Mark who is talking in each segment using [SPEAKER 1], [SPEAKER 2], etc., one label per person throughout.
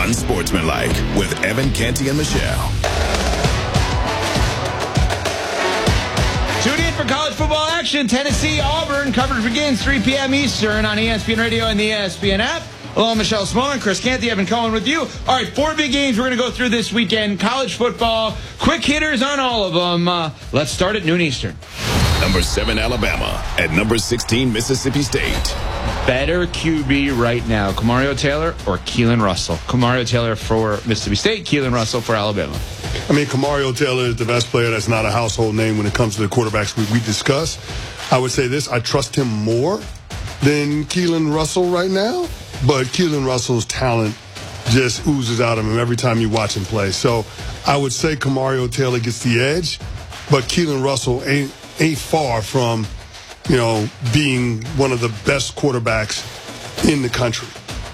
[SPEAKER 1] Unsportsmanlike with Evan Canty and Michelle.
[SPEAKER 2] Tune in for college football action. Tennessee, Auburn. Coverage begins 3 p.m. Eastern on ESPN Radio and the ESPN app. Hello, Michelle Small and Chris Canty. Evan Cohen with you. All right, 4 big games we're going to go through this weekend. College football. Quick hitters on all of them. Let's start at noon Eastern.
[SPEAKER 1] Number 7, Alabama. At number 16, Mississippi State.
[SPEAKER 2] Better QB right now, Kamario Taylor or Keelan Russell? Kamario Taylor for Mississippi State, Keelan Russell for Alabama.
[SPEAKER 3] I mean, Kamario Taylor is the best player. That's not a household name when it comes to the quarterbacks we discuss. I would say this. I trust him more than Keelan Russell right now. But Keelan Russell's talent just oozes out of him every time you watch him play. So I would say Kamario Taylor gets the edge. But Keelan Russell ain't far from, being one of the best quarterbacks in the country.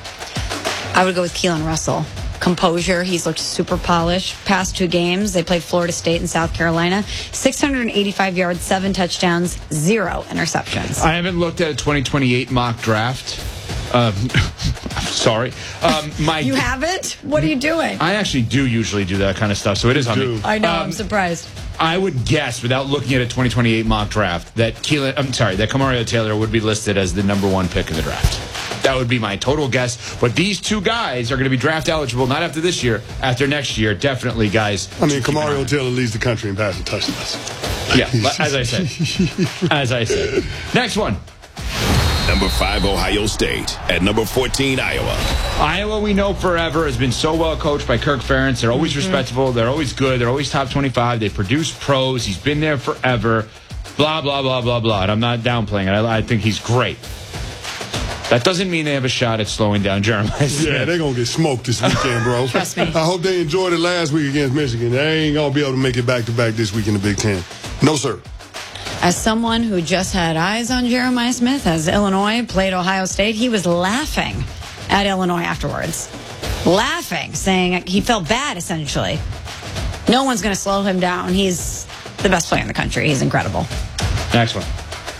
[SPEAKER 4] I would go with Keelan Russell. Composure. He's looked super polished. Past 2 games, they played Florida State and South Carolina. 685 yards, 7 touchdowns, 0 interceptions.
[SPEAKER 2] I haven't looked at a 2028 mock draft. Sorry.
[SPEAKER 4] You haven't? What are you doing?
[SPEAKER 2] I actually do usually do that kind of stuff, so it is on me.
[SPEAKER 4] I know, I'm surprised.
[SPEAKER 2] I would guess, without looking at a 2028 mock draft, that Kamario Taylor would be listed as the number 1 pick in the draft. That would be my total guess. But these 2 guys are going to be draft eligible, not after this year, after next year. Definitely, guys.
[SPEAKER 3] I mean, Kamario Taylor leads the country in passing touchdowns.
[SPEAKER 2] Yeah, as I said. Next one.
[SPEAKER 1] Number 5, Ohio State. At number 14, Iowa.
[SPEAKER 2] Iowa, we know forever, has been so well coached by Kirk Ferentz. They're always respectable. They're always good. They're always top 25. They produce pros. He's been there forever. Blah, blah, blah, blah, blah. And I'm not downplaying it. I think he's great. That doesn't mean they have a shot at slowing down Jeremiah Smith.
[SPEAKER 3] Yeah, they're going to get smoked this weekend, bro.
[SPEAKER 4] Trust me.
[SPEAKER 3] I hope they enjoyed it last week against Michigan. They ain't going to be able to make it back-to-back this week in the Big Ten. No, sir.
[SPEAKER 4] As someone who just had eyes on Jeremiah Smith as Illinois played Ohio State, he was laughing at Illinois afterwards. Laughing, saying he felt bad, essentially. No one's going to slow him down. He's the best player in the country. He's incredible.
[SPEAKER 2] Next one.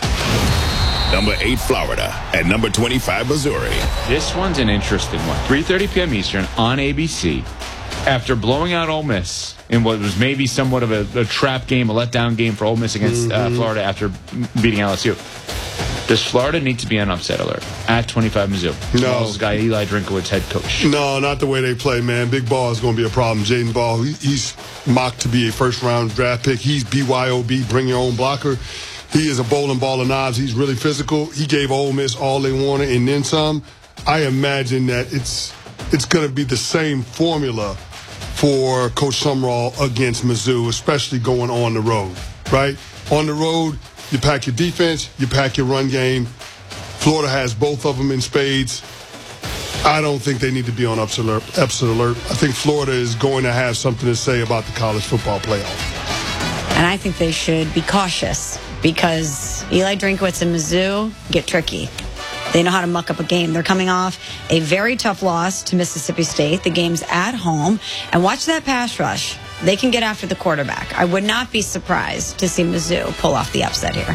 [SPEAKER 1] Number 8, Florida. At number 25, Missouri.
[SPEAKER 2] This one's an interesting one. 3:30 p.m. Eastern on ABC. After blowing out Ole Miss in what was maybe somewhat of a trap game, a letdown game for Ole Miss against Florida after beating LSU. Does Florida need to be on upset alert at 25 Mizzou?
[SPEAKER 3] No.
[SPEAKER 2] This guy, Eli Drinkowitz, head coach.
[SPEAKER 3] No, not the way they play, man. Big Ball is going to be a problem. Jaden Ball, he's mocked to be a first-round draft pick. He's BYOB, bring your own blocker. He is a bowling ball of knobs. He's really physical. He gave Ole Miss all they wanted and then some. I imagine that it's going to be the same formula for Coach Sumrall against Mizzou, especially going on the road, right? On the road, you pack your defense, you pack your run game. Florida has both of them in spades. I don't think they need to be on upset alert. I think Florida is going to have something to say about the college football playoff.
[SPEAKER 4] And I think they should be cautious because Eli Drinkowitz and Mizzou get tricky. They know how to muck up a game. They're coming off a very tough loss to Mississippi State. The game's at home. And watch that pass rush. They can get after the quarterback. I would not be surprised to see Mizzou pull off the upset here.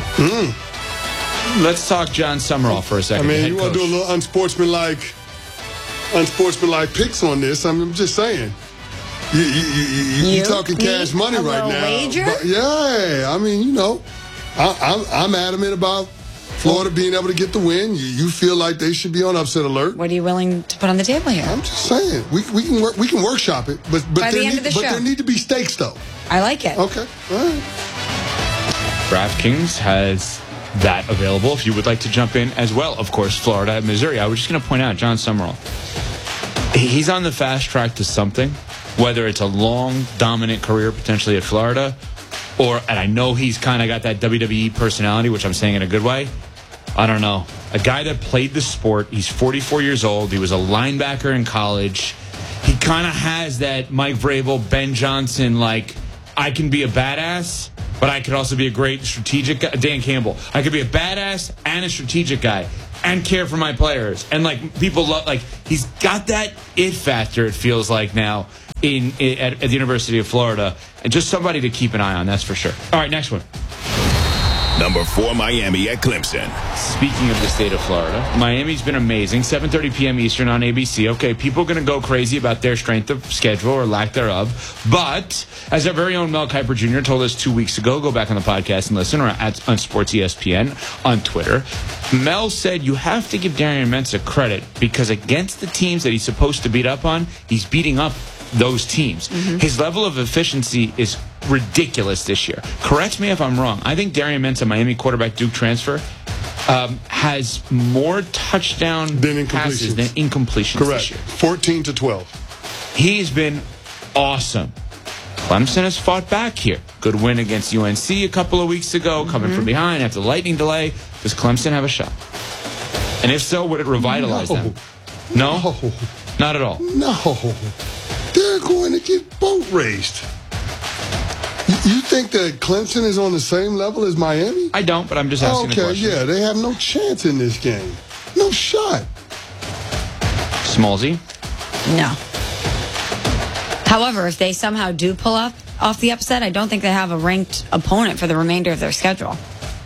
[SPEAKER 2] Let's talk John Sumrall for a second.
[SPEAKER 3] I mean, you want to do a little unsportsmanlike picks on this. I'm just saying. You're talking cash money right now.
[SPEAKER 4] Wager?
[SPEAKER 3] But yeah, I mean, I'm adamant about Florida being able to get the win. You feel like they should be on upset alert.
[SPEAKER 4] What are you willing to put on the table here?
[SPEAKER 3] I'm just saying we can workshop it, but there need to be stakes though.
[SPEAKER 4] I like it.
[SPEAKER 3] Okay, all right.
[SPEAKER 2] DraftKings has that available if you would like to jump in as well. Of course, Florida and Missouri. I was just going to point out John Sumrall. He's on the fast track to something, whether it's a long, dominant career potentially at Florida, and I know he's kind of got that WWE personality, which I'm saying in a good way. I don't know. A guy that played the sport. He's 44 years old. He was a linebacker in college. He kind of has that Mike Vrabel, Ben Johnson, like, I can be a badass, but I could also be a great strategic guy. Dan Campbell. I could be a badass and a strategic guy and care for my players. And, like, people love, like, he's got that it factor, it feels like now, at the University of Florida. And just somebody to keep an eye on, that's for sure. All right, next one.
[SPEAKER 1] Number 4, Miami at Clemson.
[SPEAKER 2] Speaking of the state of Florida, Miami's been amazing. 7:30 p.m. Eastern on ABC. Okay, people are going to go crazy about their strength of schedule or lack thereof. But as our very own Mel Kiper Jr. told us 2 weeks ago, go back on the podcast and listen, or on Sports ESPN on Twitter, Mel said you have to give Darian Mensah credit because against the teams that he's supposed to beat up on, he's beating up those teams. His level of efficiency is ridiculous this year. Correct me if I'm wrong. I think Darian Mensah, Miami quarterback, Duke transfer, has more touchdown passes than incompletions this year.
[SPEAKER 3] 14 to 12.
[SPEAKER 2] He's been awesome. Clemson has fought back here. Good win against UNC a couple of weeks ago, coming from behind after the lightning delay. Does Clemson have a shot? And if so, would it revitalize them? No? Not at all.
[SPEAKER 3] No. They're going to get boat raced. You think that Clemson is on the same level as Miami?
[SPEAKER 2] I don't, but I'm just asking the question.
[SPEAKER 3] Okay, yeah, they have no chance in this game. No shot.
[SPEAKER 2] Smallsy?
[SPEAKER 4] No. However, if they somehow do pull off the upset, I don't think they have a ranked opponent for the remainder of their schedule.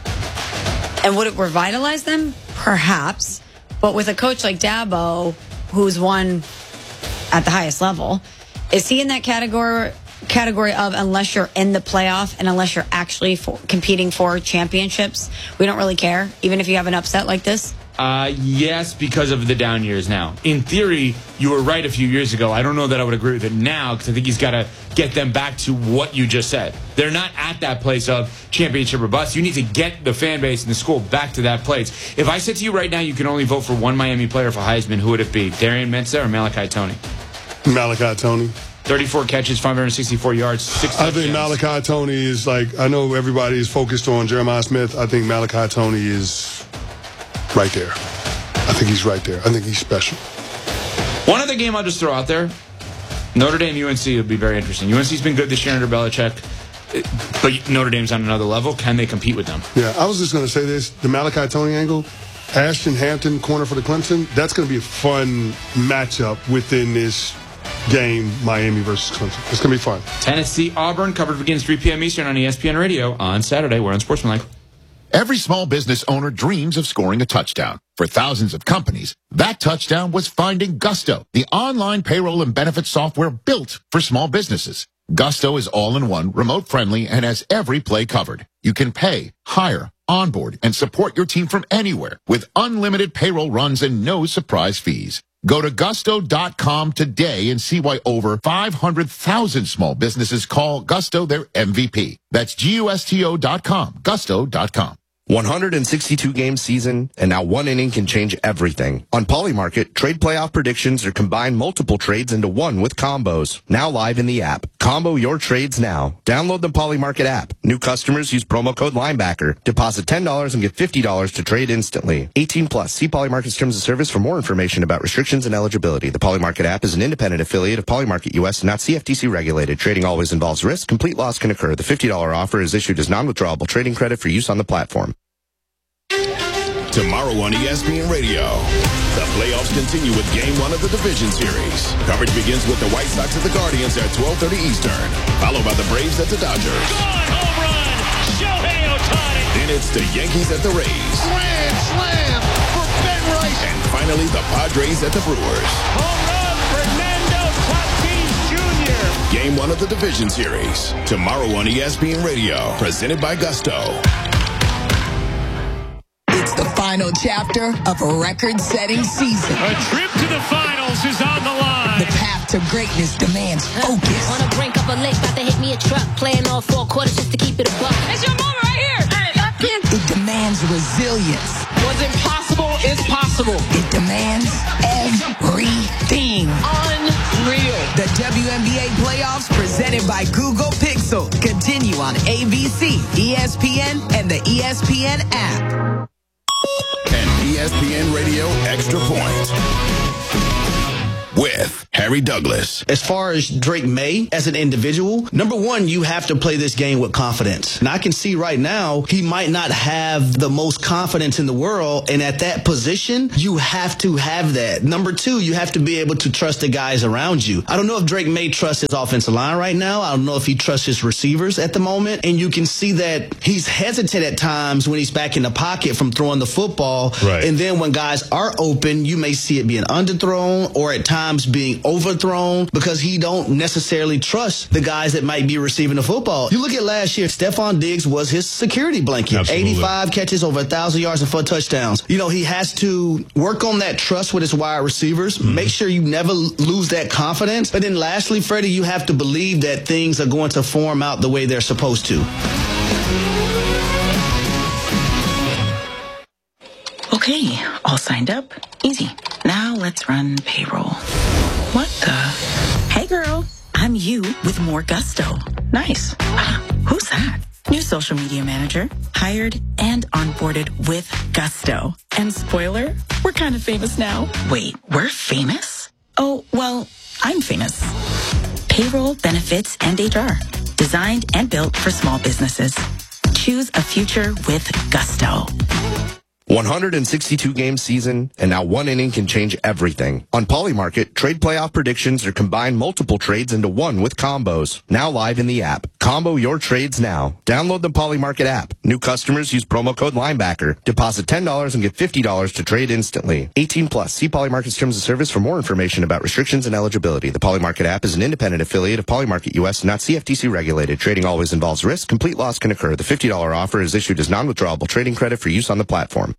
[SPEAKER 4] And would it revitalize them? Perhaps. But with a coach like Dabo, who's won at the highest level, is he in that category of unless you're in the playoff and unless you're actually competing for championships, we don't really care, even if you have an upset like this?
[SPEAKER 2] Yes, because of the down years now. In theory, you were right a few years ago. I don't know that I would agree with it now because I think he's got to get them back to what you just said. They're not at that place of championship or bust. You need to get the fan base and the school back to that place. If I said to you right now you can only vote for one Miami player for Heisman, who would it be? Darian Mensah or Malachi Toney?
[SPEAKER 3] Malachi Toney.
[SPEAKER 2] 34 catches, 564 yards, 6 touchdowns.
[SPEAKER 3] I think Malachi Toney is like, I know everybody is focused on Jeremiah Smith. I think Malachi Toney is right there. I think he's right there. I think he's special.
[SPEAKER 2] One other game I'll just throw out there. Notre Dame UNC would be very interesting. UNC's been good this year under Belichick, but Notre Dame's on another level. Can they compete with them?
[SPEAKER 3] Yeah, I was just going to say this. The Malachi Toney angle, Ashton Hampton, corner for the Clemson, that's going to be a fun matchup within this game, Miami versus Clemson. It's going to be fun.
[SPEAKER 2] Tennessee, Auburn, coverage begins 3 p.m. Eastern on ESPN Radio on Saturday. We're on Sportsmanlike.
[SPEAKER 5] Every small business owner dreams of scoring a touchdown. For thousands of companies, that touchdown was finding Gusto, the online payroll and benefits software built for small businesses. Gusto is all-in-one, remote-friendly, and has every play covered. You can pay, hire, onboard, and support your team from anywhere with unlimited payroll runs and no surprise fees. Go to gusto.com today and see why over 500,000 small businesses call Gusto their MVP. That's GUSTO.com, gusto.com.
[SPEAKER 6] 162-game season, and now one inning can change everything. On Polymarket, trade playoff predictions are combined multiple trades into one with combos. Now live in the app. Combo your trades now. Download the Polymarket app. New customers use promo code Linebacker. Deposit $10 and get $50 to trade instantly. 18 plus. See Polymarket's terms of service for more information about restrictions and eligibility. The Polymarket app is an independent affiliate of Polymarket US and not CFTC regulated. Trading always involves risk. Complete loss can occur. The $50 offer is issued as non-withdrawable trading credit for use on the platform.
[SPEAKER 1] Tomorrow on ESPN Radio, the playoffs continue with Game 1 of the Division Series. Coverage begins with the White Sox at the Guardians at 12:30 Eastern, followed by the Braves at the Dodgers.
[SPEAKER 7] Gone, home run, Shohei Ohtani.
[SPEAKER 1] Then it's the Yankees at the Rays.
[SPEAKER 7] Grand slam for Ben Rice.
[SPEAKER 1] And finally, the Padres at the Brewers.
[SPEAKER 7] Home run, Fernando Tatis Jr.
[SPEAKER 1] Game 1 of the Division Series, tomorrow on ESPN Radio, presented by Gusto.
[SPEAKER 8] It's the final chapter of a record-setting season.
[SPEAKER 7] A trip to the finals is on the line.
[SPEAKER 8] The path to greatness demands focus.
[SPEAKER 9] On the brink of a lake, about to hit me a truck. Playing all 4 quarters just to keep it a buck. It's your moment right here.
[SPEAKER 8] It demands resilience.
[SPEAKER 10] What's impossible is possible.
[SPEAKER 8] It demands everything.
[SPEAKER 10] Unreal.
[SPEAKER 8] The WNBA playoffs presented by Google Pixel continue on ABC, ESPN, and the ESPN app.
[SPEAKER 1] And ESPN Radio Extra Point with Harry Douglas.
[SPEAKER 11] As far as Drake May as an individual, number one, you have to play this game with confidence. And I can see right now he might not have the most confidence in the world. And at that position, you have to have that. Number two, you have to be able to trust the guys around you. I don't know if Drake May trusts his offensive line right now. I don't know if he trusts his receivers at the moment. And you can see that he's hesitant at times when he's back in the pocket from throwing the football.
[SPEAKER 12] Right.
[SPEAKER 11] And then when guys are open, you may see it being underthrown or at times being overthrown because he don't necessarily trust the guys that might be receiving the football. You look at last year, Stephon Diggs was his security blanket.
[SPEAKER 12] Absolutely.
[SPEAKER 11] 85 catches, over 1,000 yards and 4 touchdowns. You know, he has to work on that trust with his wide receivers. Make sure you never lose that confidence. But then lastly, Freddie, you have to believe that things are going to form out the way they're supposed to.
[SPEAKER 13] Okay, all signed up. Easy. Now let's run payroll. What the? Hey girl, I'm you with more gusto. Nice. Who's that? New social media manager, hired and onboarded with gusto. And spoiler, we're kind of famous now. Wait, we're famous? Oh, well, I'm famous. Payroll, benefits, and HR. Designed and built for small businesses. Choose a future with gusto.
[SPEAKER 6] 162-game season, and now one inning can change everything. On Polymarket, trade playoff predictions are combined multiple trades into one with combos. Now live in the app. Combo your trades now. Download the Polymarket app. New customers use promo code Linebacker. Deposit $10 and get $50 to trade instantly. 18 plus. See Polymarket's terms of service for more information about restrictions and eligibility. The Polymarket app is an independent affiliate of Polymarket US, not CFTC regulated. Trading always involves risk. Complete loss can occur. The $50 offer is issued as non-withdrawable trading credit for use on the platform.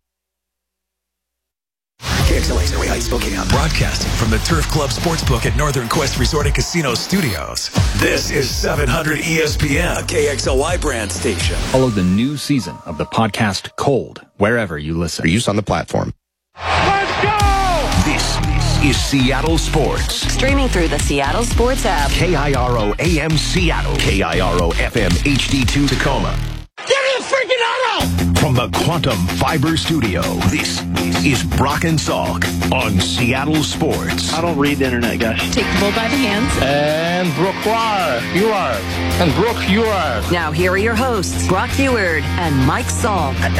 [SPEAKER 14] KXLA Snowy Heights, Spokane. Broadcasting from the Turf Club Sportsbook at Northern Quest Resort and Casino Studios. This is 700 ESPN, a KXLY brand station.
[SPEAKER 15] Follow the new season of the podcast Cold, wherever you listen.
[SPEAKER 6] For use on the platform.
[SPEAKER 7] Let's go!
[SPEAKER 14] This is Seattle Sports.
[SPEAKER 16] Streaming through the Seattle Sports app.
[SPEAKER 14] KIRO AM Seattle. KIRO FM HD2 Tacoma.
[SPEAKER 7] Give me a freaking auto!
[SPEAKER 14] From the Quantum Fiber Studio, this is Brock and Salk on Seattle Sports.
[SPEAKER 17] I don't read the internet, guys.
[SPEAKER 18] Take the bull by the hands.
[SPEAKER 17] And Brooke, you are. And Brooke, you are.
[SPEAKER 16] Now here are your hosts, Brock Heward and Mike Salk.
[SPEAKER 19] All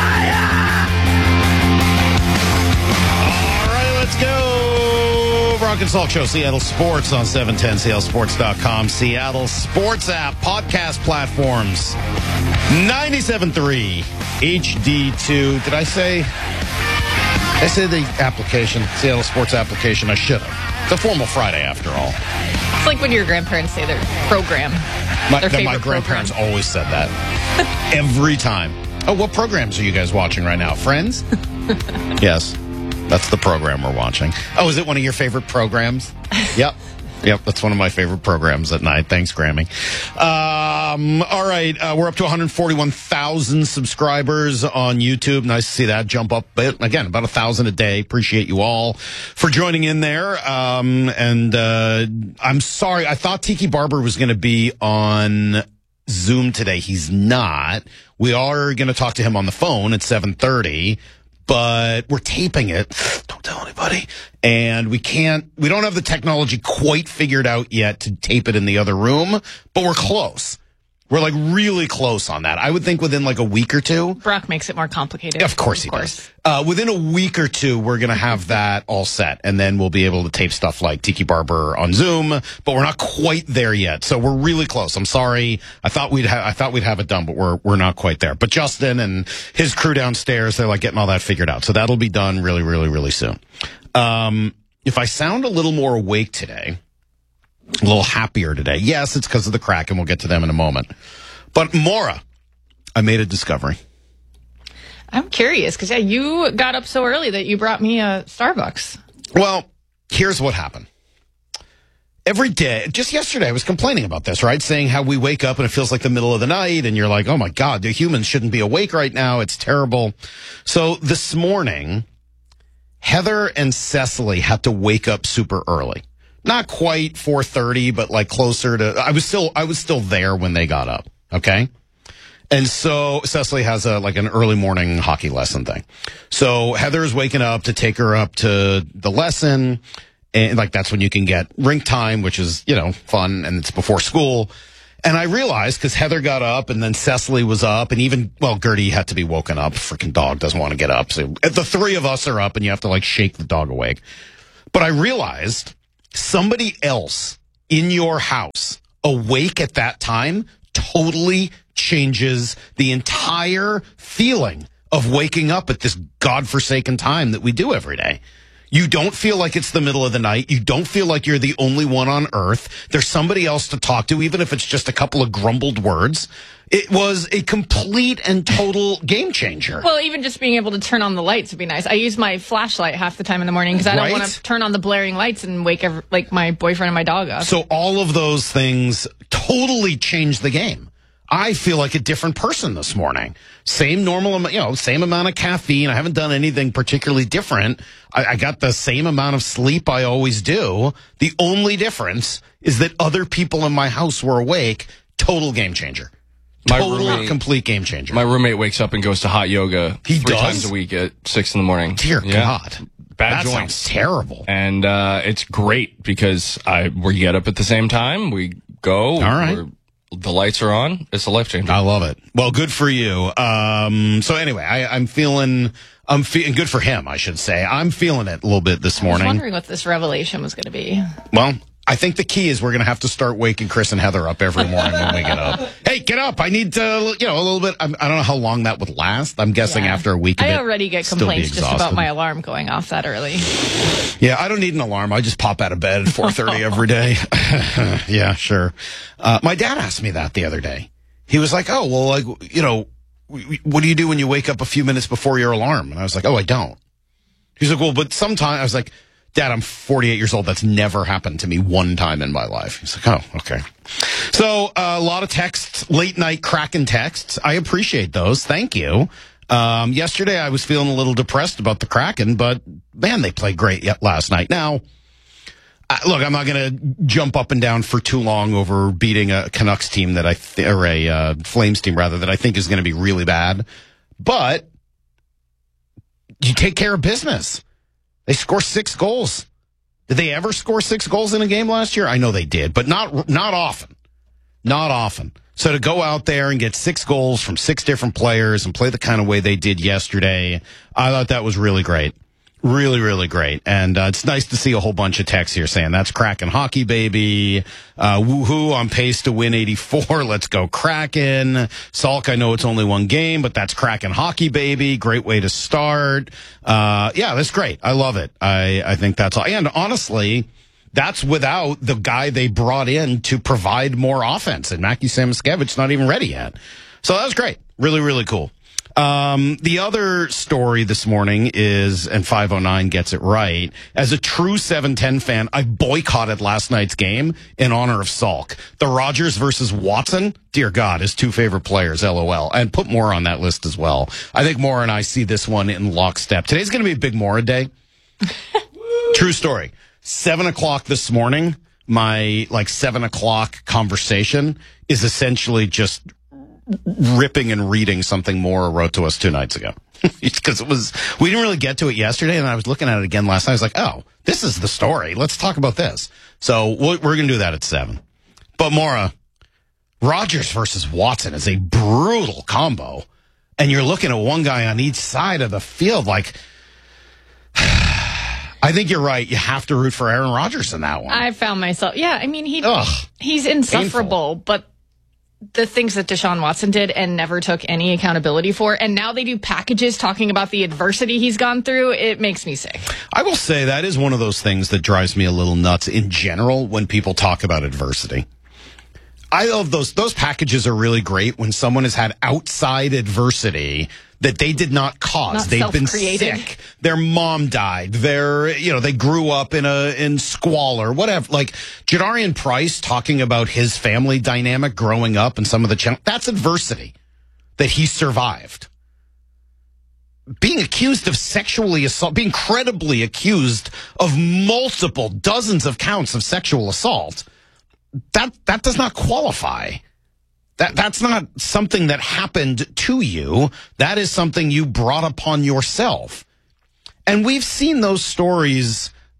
[SPEAKER 19] right, let's go. Brock and Salk Show, Seattle Sports on 710, seattlesports.com, Seattle Sports app, podcast platforms, 97.3, HD2. Did I say the application, Seattle Sports application? I should have. It's a formal Friday after all.
[SPEAKER 18] It's like when your grandparents say their program.
[SPEAKER 19] My grandparents always said that. Every time. Oh, what programs are you guys watching right now? Friends? Yes. That's the program we're watching. Oh, is it one of your favorite programs? Yep. Yep, that's one of my favorite programs at night. Thanks, Grammy. All right, we're up to 141,000 subscribers on YouTube. Nice to see that jump up. But again, about 1,000 a day. Appreciate you all for joining in there. And I'm sorry, I thought Tiki Barber was going to be on Zoom today. He's not. We are going to talk to him on the phone at 7:30. But we're taping it. Don't tell anybody. And we don't have the technology quite figured out yet to tape it in the other room, but we're close. We're like really close on that. I would think within like a week or two.
[SPEAKER 18] Brock makes it more complicated.
[SPEAKER 19] Of course he does. Within a week or two, we're going to have that all set. And then we'll be able to tape stuff like Tiki Barber on Zoom, but we're not quite there yet. So we're really close. I'm sorry. I thought we'd have it done, but we're not quite there. But Justin and his crew downstairs, they're like getting all that figured out. So that'll be done really, really, really soon. If I sound a little more awake today, a little happier today. Yes, it's because of the crack, and we'll get to them in a moment. But Maura, I made a discovery.
[SPEAKER 18] I'm curious, because you got up so early that you brought me a Starbucks.
[SPEAKER 19] Well, here's what happened. Every day, just yesterday, I was complaining about this, right? Saying how we wake up and it feels like the middle of the night, and you're like, oh my God, the humans shouldn't be awake right now. It's terrible. So this morning, Heather and Cecily had to wake up super early. Not quite 4:30, but like closer to, I was still there when they got up. Okay. And so Cecily has an early morning hockey lesson thing. So Heather's waking up to take her up to the lesson. And like, that's when you can get rink time, which is, fun, and it's before school. And I realized, because Heather got up, and then Cecily was up, and even, Gertie had to be woken up. Freaking dog doesn't want to get up. So the three of us are up, and you have to, like, shake the dog awake. But I realized somebody else in your house awake at that time totally changes the entire feeling of waking up at this godforsaken time that we do every day. You don't feel like it's the middle of the night. You don't feel like you're the only one on earth. There's somebody else to talk to, even if it's just a couple of grumbled words. It was a complete and total game changer.
[SPEAKER 18] Well, even just being able to turn on the lights would be nice. I use my flashlight half the time in the morning because I don't want to turn on the blaring lights and wake my boyfriend and my dog up.
[SPEAKER 19] So all of those things totally changed the game. I feel like a different person this morning. Same normal, same amount of caffeine. I haven't done anything particularly different. I got the same amount of sleep I always do. The only difference is that other people in my house were awake. Total game changer. Complete game changer.
[SPEAKER 12] My roommate wakes up and goes to hot yoga
[SPEAKER 19] three
[SPEAKER 12] times a week at 6 a.m.
[SPEAKER 19] Dear God.
[SPEAKER 12] Bad
[SPEAKER 19] that
[SPEAKER 12] joints.
[SPEAKER 19] Sounds terrible.
[SPEAKER 12] And it's great because we get up at the same time. We go.
[SPEAKER 19] All right.
[SPEAKER 12] The lights are on. It's a life changer.
[SPEAKER 19] I love it. Well, good for you. So anyway, I'm feeling good for him, I should say. I'm feeling it a little bit this morning.
[SPEAKER 18] I was wondering what this revelation was going to be.
[SPEAKER 19] Well, I think the key is we're going to have to start waking Chris and Heather up every morning when we get up. Hey, get up. I need to, a little bit. I don't know how long that would last. I'm guessing after a week of it.
[SPEAKER 18] I already get complaints just about my alarm going off that early.
[SPEAKER 19] Yeah, I don't need an alarm. I just pop out of bed at 4:30 every day. Yeah, sure. My dad asked me that the other day. He was like, oh, well, what do you do when you wake up a few minutes before your alarm? And I was like, oh, I don't. He's like, well, but sometimes, I was like, Dad, I'm 48 years old. That's never happened to me one time in my life. He's like, oh, okay. So a lot of texts, late night Kraken texts. I appreciate those. Thank you. Yesterday I was feeling a little depressed about the Kraken, but man, they played great last night. Now, look, I'm not going to jump up and down for too long over beating a Canucks team or a Flames team rather that I think is going to be really bad. But you take care of business. They score 6 goals. Did they ever score 6 goals in a game last year? I know they did, but not often. Not often. So to go out there and get 6 goals from 6 different players and play the kind of way they did yesterday, I thought that was really great. Really, really great. And it's nice to see a whole bunch of texts here saying, that's Kraken hockey, baby. Woohoo, on pace to win 84. Let's go Kraken. Salk, I know it's only one game, but that's Kraken hockey, baby. Great way to start. Yeah, that's great. I love it. I think that's all. And honestly, that's without the guy they brought in to provide more offense. And Mackie Samoskevich not even ready yet. So that was great. Really, really cool. The other story this morning is, and 509 gets it right, as a true 710 fan, I boycotted last night's game in honor of Salk. The Rogers versus Watson, dear God, his 2 favorite players, LOL. And put Mora on that list as well. I think Mora and I see this one in lockstep. Today's going to be a big Mora day. True story. 7 o'clock this morning, my 7 o'clock conversation is essentially just ripping and reading something Mora wrote to us 2 nights ago. Because we didn't really get to it yesterday, and I was looking at it again last night. I was like, oh, this is the story. Let's talk about this. So we're going to do that at 7. But Mora, Rogers versus Watson is a brutal combo, and you're looking at one guy on each side of the field. I think you're right. You have to root for Aaron Rodgers in that one.
[SPEAKER 18] I found myself, he's insufferable, but the things that Deshaun Watson did and never took any accountability for, and now they do packages talking about the adversity he's gone through, it makes me sick.
[SPEAKER 19] I will say that is one of those things that drives me a little nuts in general when people talk about adversity. I love those. Those packages are really great when someone has had outside adversity that they did not cause. They've been sick. Their mom died. They grew up in squalor, whatever. Like Jadarian Price talking about his family dynamic growing up and some of the that's adversity that he survived. Being accused of sexually assault, being credibly accused of multiple dozens of counts of sexual assault, that does not qualify. That's not something that happened to you. That is something you brought upon yourself. And we've seen those stories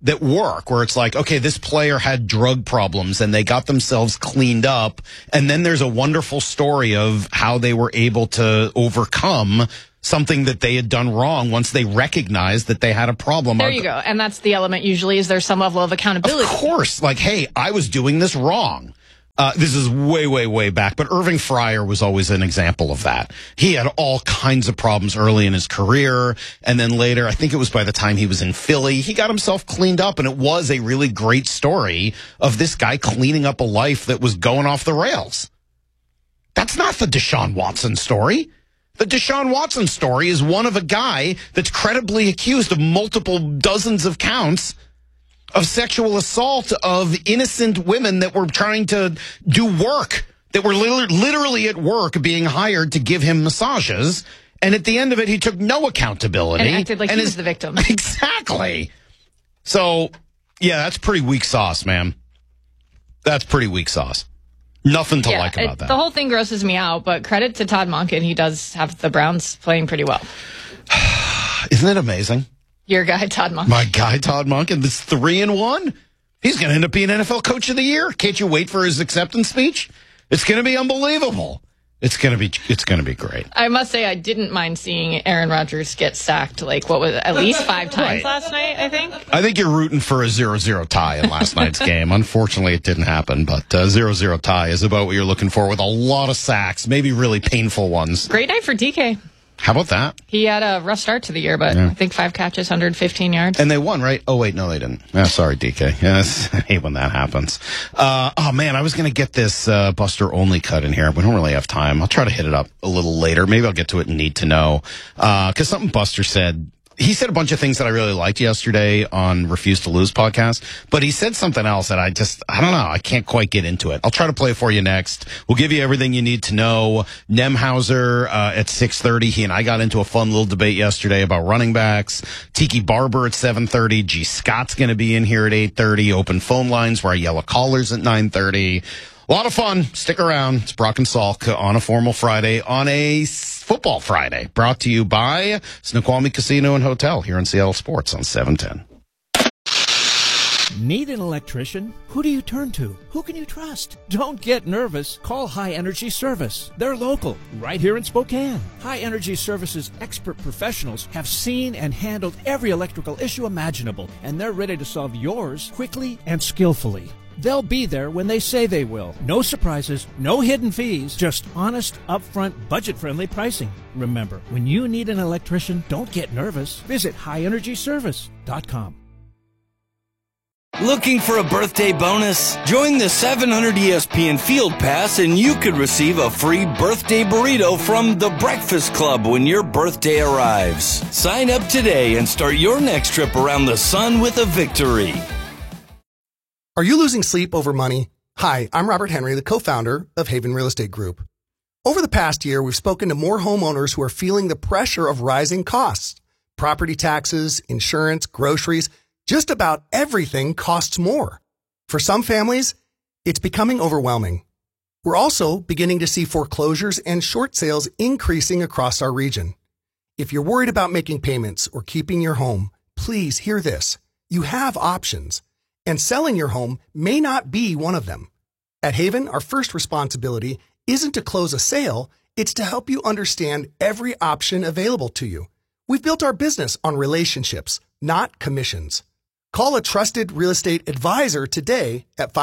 [SPEAKER 19] that work, where it's like, okay, this player had drug problems and they got themselves cleaned up. And then there's a wonderful story of how they were able to overcome something that they had done wrong once they recognized that they had a problem.
[SPEAKER 18] There you go. And that's the element usually, is there's some level of accountability.
[SPEAKER 19] Of course. Like, hey, I was doing this wrong. This is way, way, way back, but Irving Fryer was always an example of that. He had all kinds of problems early in his career, and then later, I think it was by the time he was in Philly, he got himself cleaned up, and it was a really great story of this guy cleaning up a life that was going off the rails. That's not the Deshaun Watson story. The Deshaun Watson story is one of a guy that's credibly accused of multiple dozens of counts of sexual assault of innocent women that were trying to do work, that were literally at work being hired to give him massages. And at the end of it, he took no accountability.
[SPEAKER 18] And acted like he was the victim.
[SPEAKER 19] Exactly. So, yeah, that's pretty weak sauce, man. That's pretty weak sauce. Nothing to like about that.
[SPEAKER 18] The whole thing grosses me out, but credit to Todd Monken. He does have the Browns playing pretty well.
[SPEAKER 19] Isn't it amazing?
[SPEAKER 18] Your guy, Todd Monken.
[SPEAKER 19] My guy, Todd Monken. That's 3-1. He's going to end up being NFL Coach of the Year. Can't you wait for his acceptance speech? It's going to be unbelievable. It's going to be great.
[SPEAKER 18] I must say, I didn't mind seeing Aaron Rodgers get sacked, at least 5 times last night, I think.
[SPEAKER 19] I think you're rooting for a 0-0 tie in last night's game. Unfortunately, it didn't happen, but 0-0 tie is about what you're looking for, with a lot of sacks, maybe really painful ones.
[SPEAKER 18] Great night for DK.
[SPEAKER 19] How about that?
[SPEAKER 18] He had a rough start to the year, but I think 5 catches, 115 yards.
[SPEAKER 19] And they won, right? Oh, wait, no, they didn't. Sorry, DK. Yes, I hate when that happens. Oh, man, I was going to get this Buster Only cut in here. We don't really have time. I'll try to hit it up a little later. Maybe I'll get to it in Need to Know. Because something Buster said. He said a bunch of things that I really liked yesterday on Refuse to Lose podcast, but he said something else that I don't know. I can't quite get into it. I'll try to play it for you next. We'll give you everything you need to know. Nemhauser, at 6:30. He and I got into a fun little debate yesterday about running backs. Tiki Barber at 7:30. G. Scott's going to be in here at 8:30. Open phone lines where I yell at callers at 9:30. A lot of fun. Stick around. It's Brock and Salk on a formal Friday, on a football Friday, brought to you by Snoqualmie Casino and Hotel here in Seattle Sports on 710.
[SPEAKER 20] Need an electrician? Who do you turn to? Who can you trust? Don't get nervous. Call High Energy Service. They're local, right here in Spokane. High Energy Service's expert professionals have seen and handled every electrical issue imaginable, and they're ready to solve yours quickly and skillfully. They'll be there when they say they will. No surprises, no hidden fees, just honest, upfront, budget-friendly pricing. Remember, when you need an electrician, don't get nervous. Visit highenergyservice.com.
[SPEAKER 21] Looking for a birthday bonus? Join the 700 ESPN Field Pass and you could receive a free birthday burrito from The Breakfast Club when your birthday arrives. Sign up today and start your next trip around the sun with a victory.
[SPEAKER 22] Are you losing sleep over money? Hi, I'm Robert Henry, the co-founder of Haven Real Estate Group. Over the past year, we've spoken to more homeowners who are feeling the pressure of rising costs. Property taxes, insurance, groceries, just about everything costs more. For some families, it's becoming overwhelming. We're also beginning to see foreclosures and short sales increasing across our region. If you're worried about making payments or keeping your home, please hear this. You have options. And selling your home may not be one of them. At Haven, our first responsibility isn't to close a sale, it's to help you understand every option available to you. We've built our business on relationships, not commissions. Call a trusted real estate advisor today at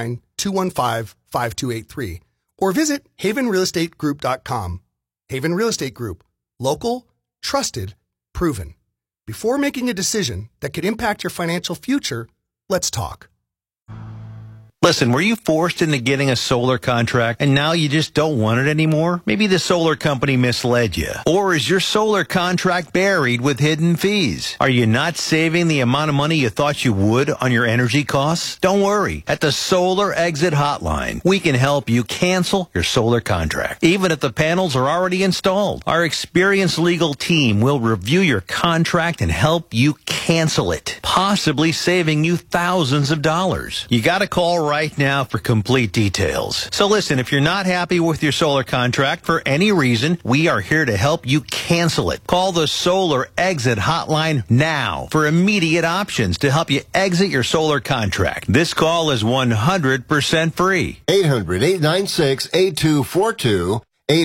[SPEAKER 22] 509-215-5283 or visit havenrealestategroup.com. Haven Real Estate Group. Local, trusted, proven. Before making a decision that could impact your financial future, let's talk.
[SPEAKER 23] Listen, were you forced into getting a solar contract and now you just don't want it anymore? Maybe the solar company misled you. Or is your solar contract buried with hidden fees? Are you not saving the amount of money you thought you would on your energy costs? Don't worry. At the Solar Exit Hotline, we can help you cancel your solar contract, even if the panels are already installed. Our experienced legal team will review your contract and help you cancel it, possibly saving you thousands of dollars. You got to call right right now for complete details. So listen, if you're not happy with your solar contract for any reason, we are here to help you cancel it. Call the Solar Exit Hotline now for immediate options to help you exit your solar contract. This call is 100% free.
[SPEAKER 2] 800-896-8242.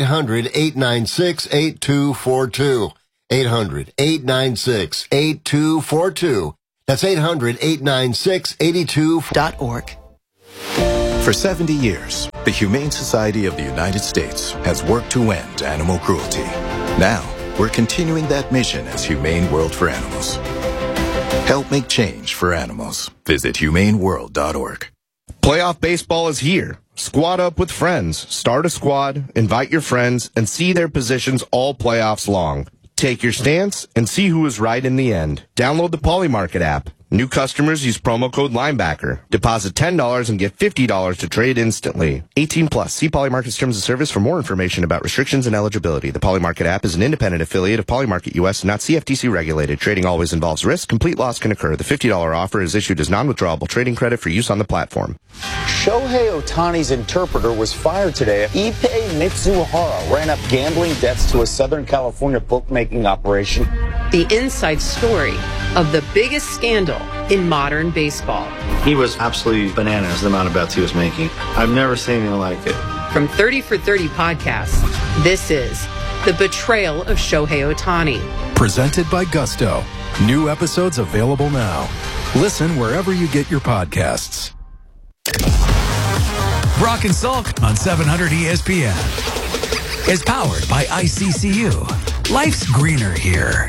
[SPEAKER 2] 800-896-8242. 800-896-8242. That's 800-896-8242.org.
[SPEAKER 3] For 70 years, the Humane Society of the United States has worked to end animal cruelty. Now, we're continuing that mission as Humane World for Animals. Help make change for animals. Visit humaneworld.org.
[SPEAKER 6] Playoff baseball is here. Squad up with friends. Start a squad, invite your friends, and see their positions all playoffs long. Take your stance and see who is right in the end. Download the Polymarket app. New customers use promo code Linebacker. Deposit $10 and get $50 to trade instantly. 18 plus. See Polymarket's terms of service for more information about restrictions and eligibility. The Polymarket app is an independent affiliate of Polymarket US, not CFTC regulated. Trading always involves risk. Complete loss can occur. The $50 offer is issued as non-withdrawable trading credit for use on the platform.
[SPEAKER 4] Shohei Ohtani's interpreter was fired today. Ippei Mitsuhara ran up gambling debts to a Southern California bookmaking operation.
[SPEAKER 24] The inside story of the biggest scandal in modern baseball.
[SPEAKER 25] He was absolutely bananas, the amount of bets he was making. I've never seen anything like it.
[SPEAKER 24] From 30 for 30 podcasts, this is The Betrayal of Shohei Ohtani.
[SPEAKER 14] Presented by Gusto. New episodes available now. Listen wherever you get your podcasts. Brock and Salk on 700 ESPN is powered by ICCU. Life's greener here.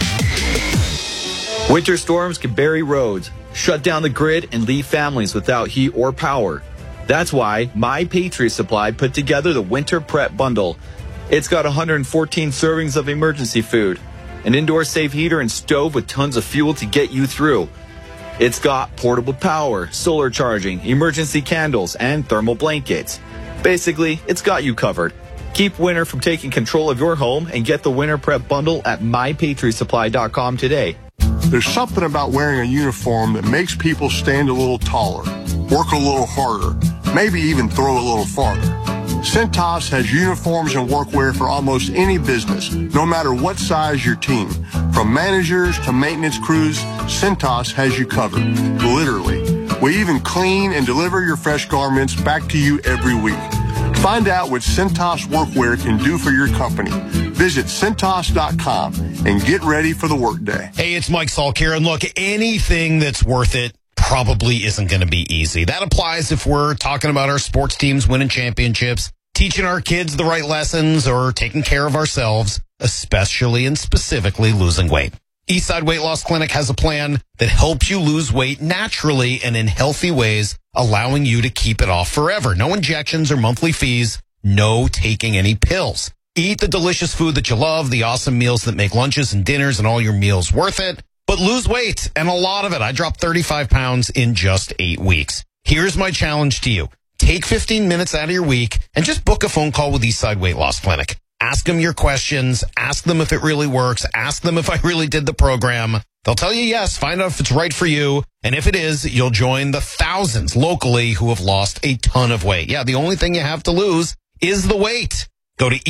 [SPEAKER 26] Winter storms can bury roads, shut down the grid, and leave families without heat or power. That's why My Patriot Supply put together the Winter Prep Bundle. It's got 114 servings of emergency food, an indoor safe heater and stove with tons of fuel to get you through. It's got portable power, solar charging, emergency candles, and thermal blankets. Basically, it's got you covered. Keep winter from taking control of your home and get the Winter Prep Bundle at MyPatriotSupply.com today.
[SPEAKER 27] There's something about wearing a uniform that makes people stand a little taller, work a little harder, maybe even throw a little farther. Cintas has uniforms and workwear for almost any business, no matter what size your team. From managers to maintenance crews, Cintas has you covered, literally. We even clean and deliver your fresh garments back to you every week. Find out what Cintas workwear can do for your company. Visit Cintas.com and get ready for the workday.
[SPEAKER 19] Hey, it's Mike Salk here. And look, anything that's worth it probably isn't going to be easy. That applies if we're talking about our sports teams winning championships, teaching our kids the right lessons, or taking care of ourselves, especially and specifically losing weight. Eastside Weight Loss Clinic has a plan that helps you lose weight naturally and in healthy ways, allowing you to keep it off forever. No injections or monthly fees, no taking any pills. Eat the delicious food that you love, the awesome meals that make lunches and dinners and all your meals worth it, but lose weight, and a lot of it. I dropped 35 pounds in just 8 weeks. Here's my challenge to you. Take 15 minutes out of your week and just book a phone call with Eastside Weight Loss Clinic. Ask them your questions. Ask them if it really works. Ask them if I really did the program. They'll tell you yes, find out if it's right for you. And if it is, you'll join the thousands locally who have lost a ton of weight. Yeah, the only thing you have to lose is the weight. Go to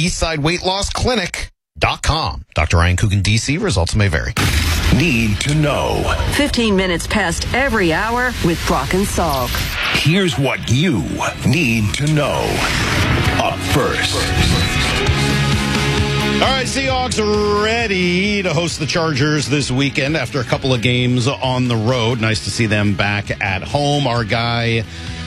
[SPEAKER 19] EastsideWeightLossClinic.com. Dr. Ryan Coogan, D.C. Results may vary.
[SPEAKER 14] Need to know.
[SPEAKER 16] 15 minutes past every hour with Brock and Salk.
[SPEAKER 14] Here's what you need to know. Up first.
[SPEAKER 19] All right, Seahawks are ready to host the Chargers this weekend after a couple of games on the road. Nice to see them back at home. Our guy,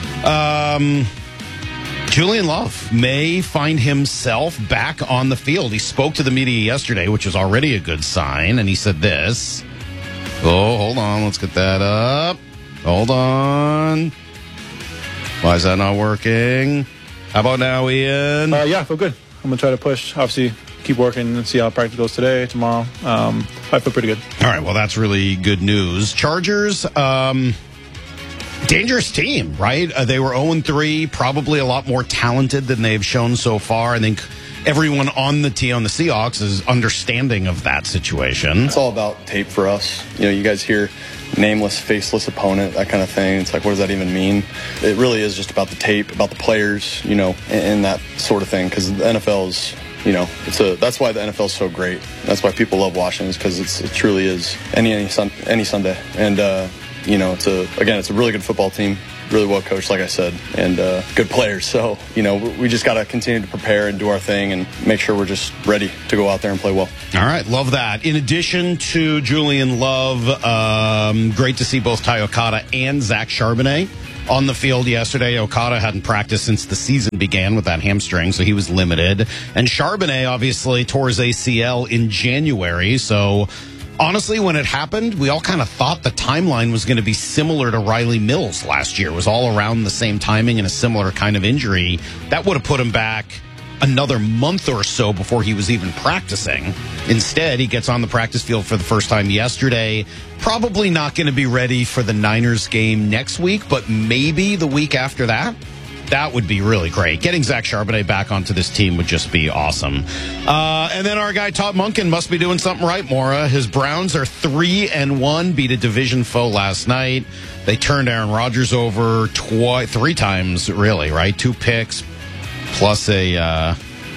[SPEAKER 19] Julian Love, may find himself back on the field. He spoke to the media yesterday, which is already a good sign, and he said this. Oh, hold on. Let's get that up. Hold on. Why is that not working? How about now, Ian?
[SPEAKER 28] Yeah, I feel good. I'm going to try to push, obviously, keep working and see how practice goes today, tomorrow. I feel pretty good.
[SPEAKER 19] All right, well, that's really good news. Chargers, dangerous team, right? They were 0-3, probably a lot more talented than they've shown so far. I think everyone on the team, on the Seahawks, is understanding of that situation.
[SPEAKER 1] It's all about tape for us. You guys hear nameless, faceless opponent, that kind of thing. It's like, what does that even mean? It really is just about the tape, about the players, and that sort of thing, because the NFL is, that's why the NFL is so great. That's why people love watching, is because it truly is any Sunday. And, it's a really good football team, really well coached, like I said, and good players. So, we just got to continue to prepare and do our thing and make sure we're just ready to go out there and play well.
[SPEAKER 19] All right, love that. In addition to Julian Love, great to see both Ty Okada and Zach Charbonnet on the field yesterday. Okada hadn't practiced since the season began with that hamstring, so he was limited. And Charbonnet obviously tore his ACL in January, so honestly, when it happened, we all kind of thought the timeline was going to be similar to Riley Mills last year. It was all around the same timing and a similar kind of injury. That would have put him back another month or so before he was even practicing. Instead, he gets on the practice field for the first time yesterday. Probably not going to be ready for the Niners game next week, but maybe the week after that. That would be really great. Getting Zach Charbonnet back onto this team would just be awesome. And then our guy Todd Monken must be doing something right, Maura. His Browns are 3-1, beat a division foe last night. They turned Aaron Rodgers over 3 times, really, right? 2 picks plus a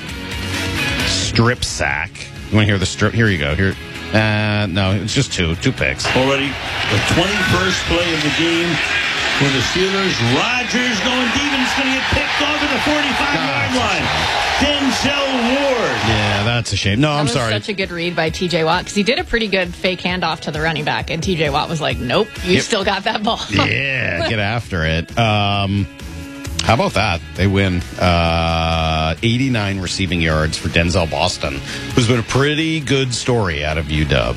[SPEAKER 19] strip sack. You want to hear the strip? Here you go. Here. No, it's just 2 picks.
[SPEAKER 5] Already the 21st play of the game for the Steelers. Rodgers going deep, and it's going to get picked off at the 45-yard line. Denzel Ward.
[SPEAKER 19] Yeah, that's a shame. No, I'm sorry.
[SPEAKER 18] That was such a good read by T.J. Watt, because he did a pretty good fake handoff to the running back, and T.J. Watt was like, nope, you still got that ball.
[SPEAKER 19] Yeah, get after it. How about that? They win 89 receiving yards for Denzel Boston, who's been a pretty good story out of UW.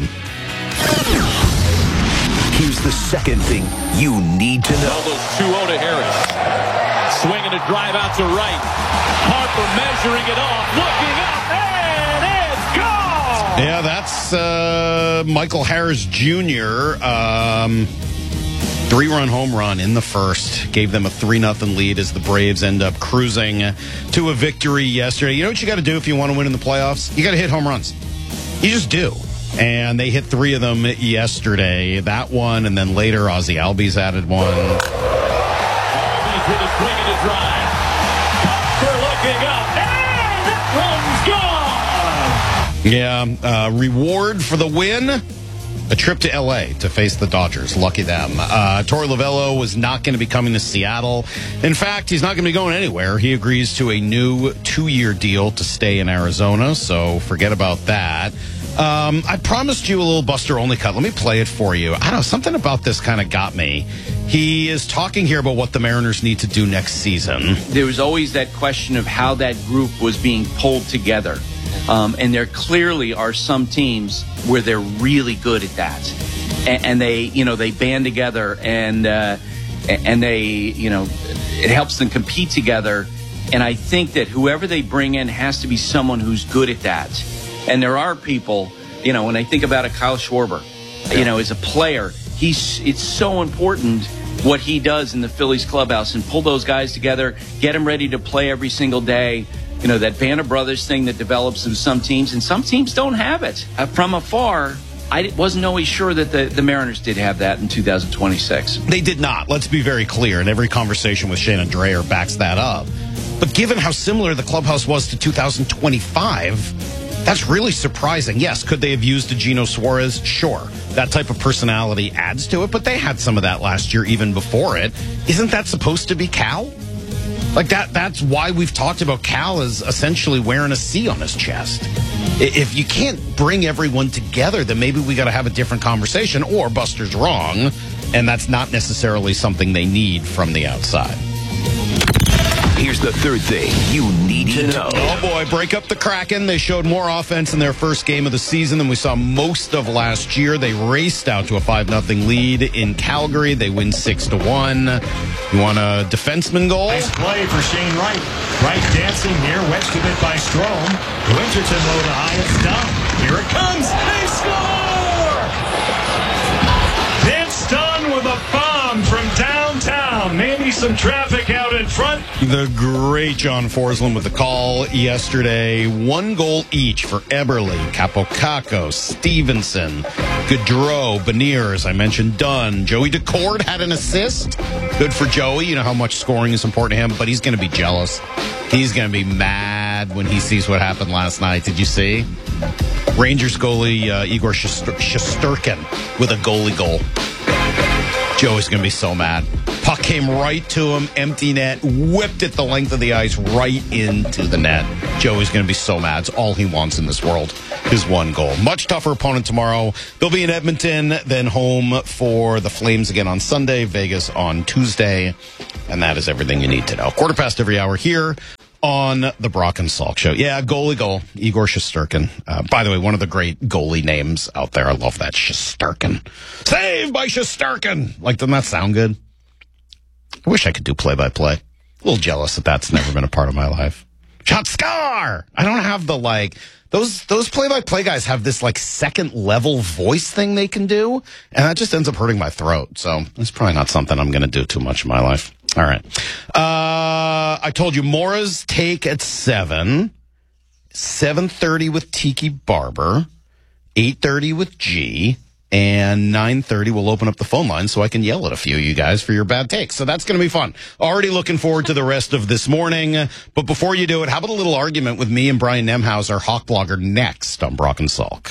[SPEAKER 14] Here's the second thing you need to know.
[SPEAKER 7] Almost 2-0 to Harris. Swinging a drive out to right. Harper measuring it off, looking up, and it's gone!
[SPEAKER 19] Yeah, that's Michael Harris Jr., 3-run home run in the first. Gave them a 3-0 lead as the Braves end up cruising to a victory yesterday. You know what you got to do if you want to win in the playoffs? You got to hit home runs. You just do. And they hit 3 of them yesterday. That one, and then later Ozzie Albies added one.
[SPEAKER 7] Albies with a swing and a drive. Harper looking up, and that one's gone!
[SPEAKER 19] Yeah, reward for the win. A trip to L.A. to face the Dodgers. Lucky them. Torey Lovello was not going to be coming to Seattle. In fact, he's not going to be going anywhere. He agrees to a new 2-year deal to stay in Arizona, so forget about that. I promised you a little Buster Only cut. Let me play it for you. I don't know, something about this kind of got me. He is talking here about what the Mariners need to do next season.
[SPEAKER 8] There was always that question of how that group was being pulled together. And there clearly are some teams where they're really good at that, and they band together, and they, it helps them compete together. And I think that whoever they bring in has to be someone who's good at that. And there are people, when I think about Kyle Schwarber, as a player, it's so important what he does in the Phillies clubhouse and pull those guys together, get them ready to play every single day. That Band of Brothers thing that develops in some teams, and some teams don't have it. From afar, I wasn't always sure that the Mariners did have that in 2026.
[SPEAKER 19] They did not. Let's be very clear, and every conversation with Shannon Drayer backs that up. But given how similar the clubhouse was to 2025, that's really surprising. Yes, could they have used a Geno Suarez? Sure. That type of personality adds to it, but they had some of that last year even before it. Isn't that supposed to be Cal? Like that's why we've talked about Cal as essentially wearing a C on his chest. If you can't bring everyone together, then maybe we got to have a different conversation, or Buster's wrong, and that's not necessarily something they need from the outside.
[SPEAKER 14] Here's the third thing you need to know.
[SPEAKER 19] Oh, boy, break up the Kraken. They showed more offense in their first game of the season than we saw most of last year. They raced out to a 5-0 lead in Calgary. They win 6-1. You want a defenseman goal?
[SPEAKER 9] Nice play for Shane Wright. Wright dancing near, wedged to it by Strome. Winterton low to high, it's down. Here it comes. They score! Vince Dunn with a bomb from downtown. maybe some traffic out in front.
[SPEAKER 19] The great John Forsland with the call yesterday. 1 goal each for Eberle, Capocaco, Stevenson, Gaudreau, Beniers. I mentioned Dunn. Joey Decord had an assist. Good for Joey. You know how much scoring is important to him, but he's going to be jealous. He's going to be mad when he sees what happened last night. Did you see? Rangers goalie Igor Shesterkin with a goalie goal. Joey's going to be so mad. Puck came right to him, empty net, whipped it the length of the ice right into the net. Joey's going to be so mad. It's all he wants in this world is 1 goal. Much tougher opponent tomorrow. They'll be in Edmonton, then home for the Flames again on Sunday, Vegas on Tuesday. And that is everything you need to know. 1:15 every hour here on the Brock and Salk Show. Yeah, goalie goal, Igor Shesterkin. By the way, one of the great goalie names out there. I love that, Shesterkin. Saved by Shesterkin. Like, doesn't that sound good? I wish I could do play-by-play. A little jealous that that's never been a part of my life. Shot scar! I don't have the, like, those play-by-play guys have this, like, second-level voice thing they can do, and that just ends up hurting my throat. So it's probably not something I'm going to do too much in my life. All right. I told you Mora's Take at 7, 7:30 with Tiki Barber, 8:30 with G, and 9:30 we'll open up the phone line so I can yell at a few of you guys for your bad takes. So that's going to be fun. Already looking forward to the rest of this morning. But before you do it, how about a little argument with me and Brian Nemhauser, our Hawk blogger, next on Brock and Salk.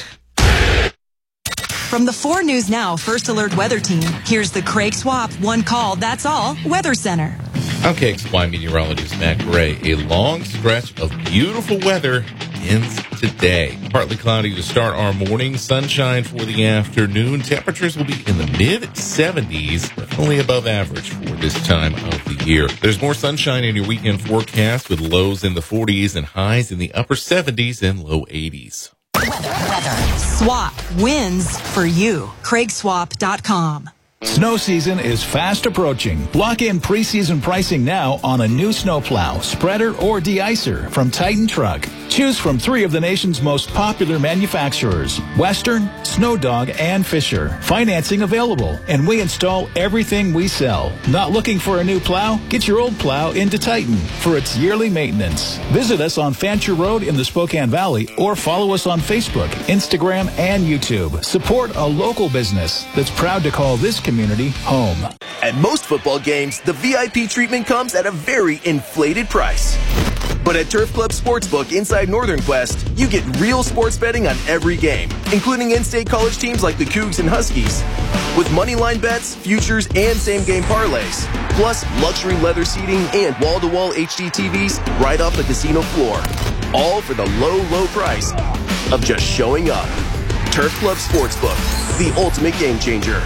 [SPEAKER 10] From the 4 News Now First Alert Weather Team, here's the Craig Swap One Call, That's All Weather Center.
[SPEAKER 11] I'm KXY meteorologist Matt Gray. A long stretch of beautiful weather ends today. Partly cloudy to start our morning, sunshine for the afternoon. Temperatures will be in the mid-70s, definitely above average for this time of the year. There's more sunshine in your weekend forecast with lows in the 40s and highs in the upper 70s and low 80s.
[SPEAKER 10] Weather. Swap wins for you. CraigSwap.com.
[SPEAKER 12] Snow season is fast approaching. Lock in preseason pricing now on a new snowplow, spreader, or de-icer from Titan Truck. Choose from 3 of the nation's most popular manufacturers, Western, Snow Dog, and Fisher. Financing available, and we install everything we sell. Not looking for a new plow? Get your old plow into Titan for its yearly maintenance. Visit us on Fancher Road in the Spokane Valley or follow us on Facebook, Instagram, and YouTube. Support a local business that's proud to call this community home.
[SPEAKER 13] At most football games, the VIP treatment comes at a very inflated price. But at Turf Club Sportsbook inside Northern Quest, you get real sports betting on every game, including in-state college teams like the Cougs and Huskies. With moneyline bets, futures, and same-game parlays. Plus, luxury leather seating and wall-to-wall HD TVs right off the casino floor. All for the low, low price of just showing up. Turf Club Sportsbook, the ultimate game changer.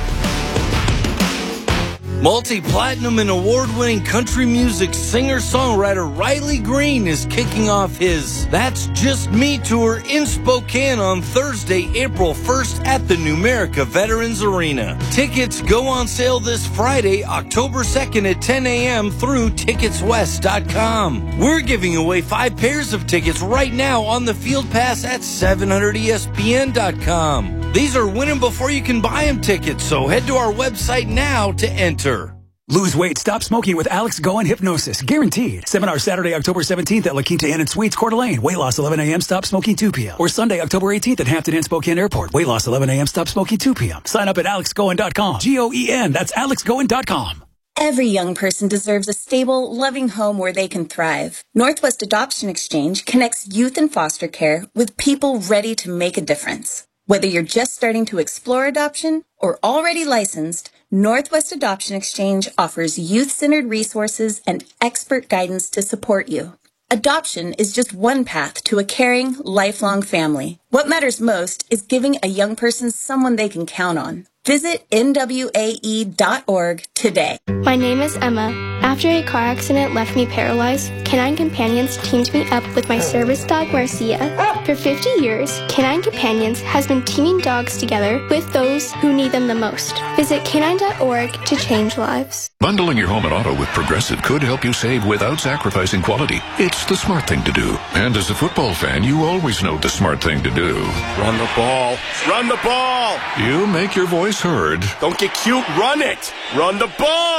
[SPEAKER 15] Multi-platinum and award-winning country music singer-songwriter Riley Green is kicking off his That's Just Me tour in Spokane on Thursday, April 1st at the Numerica Veterans Arena. Tickets go on sale this Friday, October 2nd at 10 a.m. through Ticketswest.com. We're giving away 5 pairs of tickets right now on the Field Pass at 700ESPN.com. These are winning before you can buy them tickets, so head to our website now to enter.
[SPEAKER 17] Lose weight, stop smoking with Alex Goen Hypnosis. Guaranteed. Seminar Saturday, October 17th at La Quinta Inn and Suites, Coeur d'Alene. Weight loss 11 a.m., stop smoking 2 p.m. Or Sunday, October 18th at Hampton Inn Spokane Airport. Weight loss 11 a.m., stop smoking 2 p.m. Sign up at alexgoen.com. G-O-E-N. That's alexgoen.com.
[SPEAKER 20] Every young person deserves a stable, loving home where they can thrive. Northwest Adoption Exchange connects youth in foster care with people ready to make a difference. Whether you're just starting to explore adoption or already licensed, Northwest Adoption Exchange offers youth-centered resources and expert guidance to support you. Adoption is just one path to a caring, lifelong family. What matters most is giving a young person someone they can count on. Visit nwae.org today.
[SPEAKER 21] My name is Emma. After a car accident left me paralyzed, Canine Companions teamed me up with my service dog, Marcia. For 50 years, Canine Companions has been teaming dogs together with those who need them the most. Visit canine.org to change lives.
[SPEAKER 29] Bundling your home and auto with Progressive could help you save without sacrificing quality. It's the smart thing to do. And as a football fan, you always know the smart thing to do.
[SPEAKER 30] Run the ball. Run the ball.
[SPEAKER 29] You make your voice heard.
[SPEAKER 30] Don't get cute. Run it. Run the ball.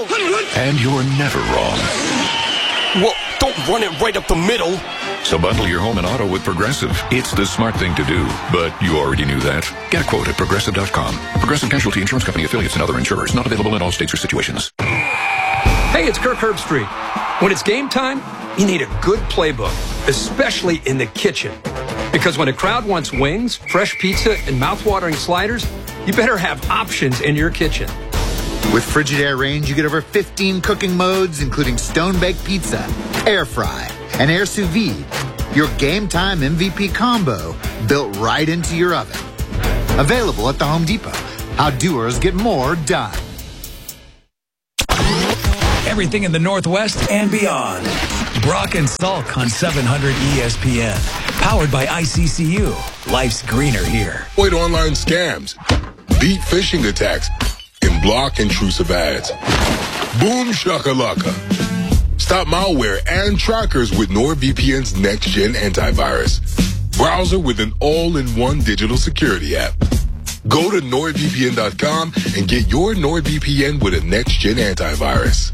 [SPEAKER 29] And you're never wrong.
[SPEAKER 2] Well, don't run it right up the middle.
[SPEAKER 29] So bundle your home and auto with Progressive. It's the smart thing to do, but you already knew that. Get a quote at Progressive.com. Progressive Casualty Insurance Company affiliates and other insurers. Not available in all states or situations.
[SPEAKER 3] Hey, it's Kirk Herbstreit. When it's game time, you need a good playbook, especially in the kitchen. Because when a crowd wants wings, fresh pizza, and mouth-watering sliders, you better have options in your kitchen.
[SPEAKER 4] With Frigidaire Range, you get over 15 cooking modes, including stone-baked pizza, air fry, and air sous vide. Your game time MVP combo built right into your oven. Available at the Home Depot. How doers get more done.
[SPEAKER 14] Everything in the Northwest and beyond. Brock and Salk on 700 ESPN. Powered by ICCU. Life's greener here.
[SPEAKER 30] Avoid online scams. Beat phishing attacks. And block intrusive ads. Boom shakalaka. Stop malware and trackers with NordVPN's next-gen antivirus. Browser with an all-in-one digital security app. Go to NordVPN.com and get your NordVPN with a next-gen antivirus.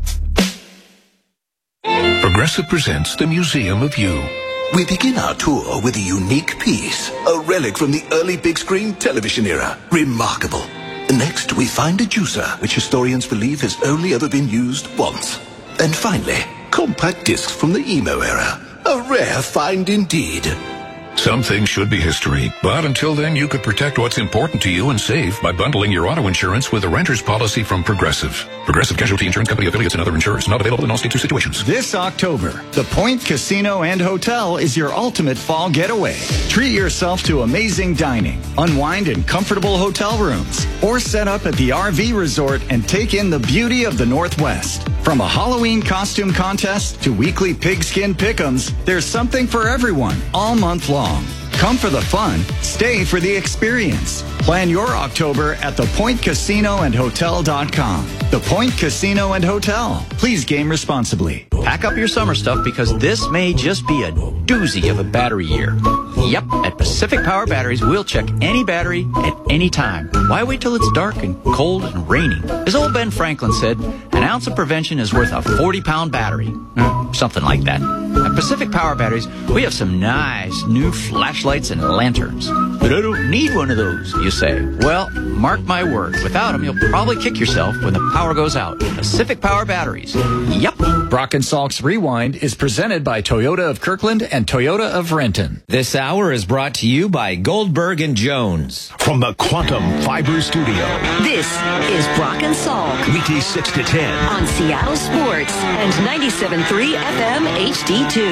[SPEAKER 29] Progressive presents the Museum of You.
[SPEAKER 14] We begin our tour with a unique piece, a relic from the early big screen television era. Remarkable. Next, we find a juicer, which historians believe has only ever been used once. And finally, compact discs from the emo era. A rare find indeed.
[SPEAKER 29] Some things should be history, but until then, you could protect what's important to you and save by bundling your auto insurance with a renter's policy from Progressive. Progressive Casualty Insurance Company affiliates and other insurers. Not available in all states or situations.
[SPEAKER 6] This October, the Point Casino and Hotel is your ultimate fall getaway. Treat yourself to amazing dining, unwind in comfortable hotel rooms, or set up at the RV resort and take in the beauty of the Northwest. From a Halloween costume contest to weekly pigskin pick'ems, there's something for everyone all month long. Come for the fun, stay for the experience. Plan your October at thepointcasinoandhotel.com. The Point Casino and Hotel. Please game responsibly.
[SPEAKER 8] Pack up your summer stuff because this may just be a doozy of a battery year. Yep, at Pacific Power Batteries, we'll check any battery at any time. Why wait till it's dark and cold and rainy? As old Ben Franklin said, an ounce of prevention is worth a 40-pound battery. Something like that. At Pacific Power Batteries, we have some nice new flashlights and lanterns. But I don't need one of those, you say. Well, mark my word. Without them, you'll probably kick yourself when the power goes out. Pacific Power Batteries. Yep.
[SPEAKER 12] Brock and Salk's Rewind is presented by Toyota of Kirkland and Toyota of Renton.
[SPEAKER 22] This hour is brought to you by Goldberg and Jones.
[SPEAKER 14] From the Quantum Fiber Studio.
[SPEAKER 16] This is Brock and Salk.
[SPEAKER 14] Weekdays 6 to 10.
[SPEAKER 16] On Seattle Sports and 97.3 FM HD2.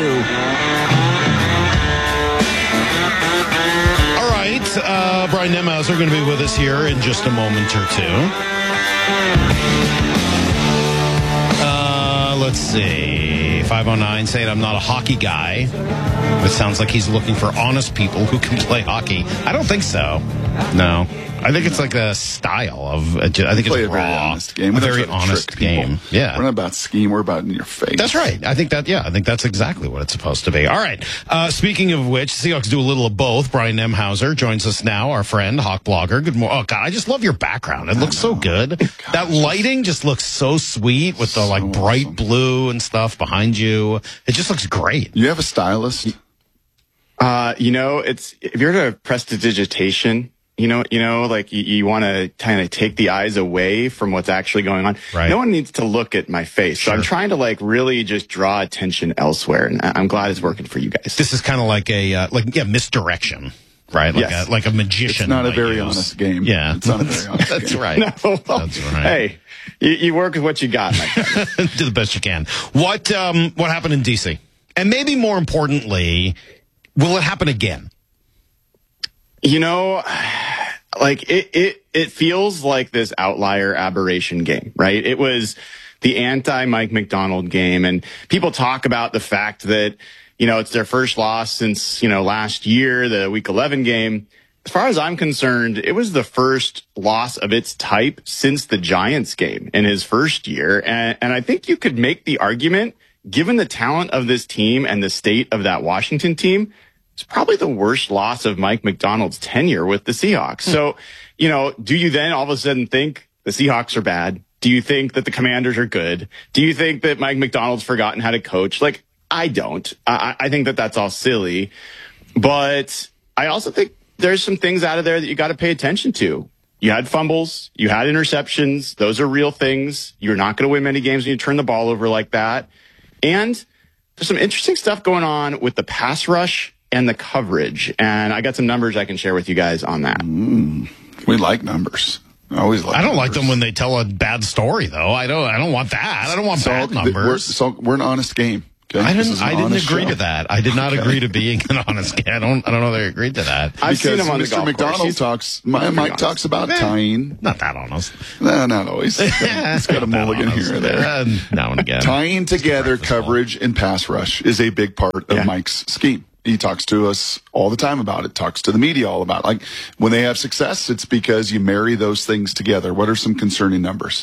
[SPEAKER 19] All right, Brian Nemhauser going to be with us here in just a moment or two. Let's see. 509 saying I'm not a hockey guy. It sounds like he's looking for honest people who can play hockey. I don't think so. No. I think it's like a style of. I think it's
[SPEAKER 23] a
[SPEAKER 19] raw,
[SPEAKER 23] very honest game.
[SPEAKER 19] A very honest game. Yeah,
[SPEAKER 23] we're not about scheme. We're about in your face.
[SPEAKER 19] That's right. I think that's exactly what it's supposed to be. All right. Speaking of which, Seahawks do a little of both. Brian Nemhauser joins us now, our friend, Hawk blogger. Good morning. Oh God, I just love your background. It looks so good. Gosh, that lighting just looks so sweet with the like bright awesome blue and stuff behind you. It just looks great.
[SPEAKER 23] You have a stylist?
[SPEAKER 24] It's if you're to prestidigitation. You want to kind of take the eyes away from what's actually going on.
[SPEAKER 19] Right.
[SPEAKER 24] No one needs to look at my face. Sure. So I'm trying to really just draw attention elsewhere. And I'm glad it's working for you guys.
[SPEAKER 19] This is kind of like a, misdirection, right? Like a magician.
[SPEAKER 23] It's not a very honest game.
[SPEAKER 19] Yeah.
[SPEAKER 23] It's not a very honest
[SPEAKER 19] That's
[SPEAKER 23] game.
[SPEAKER 19] right.
[SPEAKER 24] No.
[SPEAKER 19] That's right.
[SPEAKER 24] Hey, you work with what you got, my friend.
[SPEAKER 19] Do the best you can. What happened in DC? And maybe more importantly, will it happen again?
[SPEAKER 24] It feels like this outlier aberration game, right? It was the anti-Mike Macdonald game, and people talk about the fact that, it's their first loss since, last year, the Week 11 game. As far as I'm concerned, it was the first loss of its type since the Giants game in his first year, and I think you could make the argument, given the talent of this team and the state of that Washington team, it's probably the worst loss of Mike Macdonald's tenure with the Seahawks. So, do you then all of a sudden think the Seahawks are bad? Do you think that the Commanders are good? Do you think that Mike Macdonald's forgotten how to coach? Like, I don't. I think that that's all silly. But I also think there's some things out of there that you got to pay attention to. You had fumbles. You had interceptions. Those are real things. You're not going to win many games when you turn the ball over like that. And there's some interesting stuff going on with the pass rush and the coverage. And I got some numbers I can share with you guys on that.
[SPEAKER 23] We like numbers. I always like.
[SPEAKER 19] I don't
[SPEAKER 23] numbers.
[SPEAKER 19] like them when they tell a bad story, though. I don't want that. I don't want bad numbers.
[SPEAKER 23] We're an honest game. Okay?
[SPEAKER 19] I didn't agree to that. I did not
[SPEAKER 23] Okay.
[SPEAKER 19] agree to being an honest game. I don't know that I agreed to that.
[SPEAKER 23] I've seen him on Mr. McDonald talks. Mike talks about tying.
[SPEAKER 19] Not that honest.
[SPEAKER 23] No, not always. He's got a mulligan here or there.
[SPEAKER 19] Now and again.
[SPEAKER 23] Tying together coverage and pass rush is a big part of Mike's scheme. He talks to us all the time about it, talks to the media all about it. Like, when they have success, it's because you marry those things together. What are some concerning numbers?